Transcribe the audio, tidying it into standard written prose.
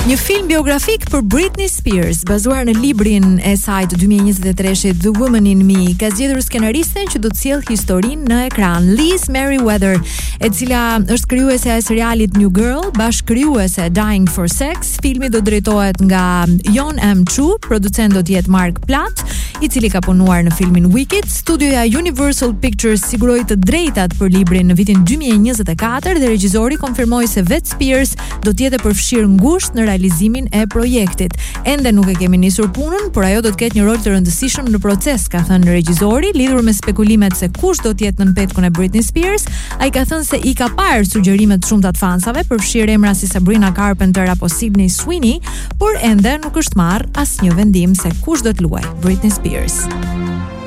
Një film biografik për Britney Spears, bazuar në librin e saj të 2023-shit The Woman in Me, ka zgjedhur skenaristen që do të sjellë historinë në ekran, Liz Meriwether, e cila është krijuese e serialit New Girl, bashkëkrijuese Dying for Sex. Filmi do drejtohet nga Jon M. Chu, producent do të jetë Mark Platt, i cili ka punuar në filmin Wicked. Studioja Universal Pictures siguroi të drejtat për librin në vitin 2024 dhe regjizori konfirmoi se vetë Spears do të jetë përfshirë ngushtë në realizimin e projektit. Ende nuk e kemi nisur punën, por ajo do të ketë një rol të rëndësishëm në proces, ka thënë regjizori, lidhur me spekulimet se kush do të jetë nën petkun e Britney Spears. Ai ka thënë se i ka parë sugjerimet të shumta të fansave, përfshirë emra si Sabrina Carpenter apo Sydney Sweeney, por ende nuk është marrë asnjë vendim se kush do të luajë Britney Spears.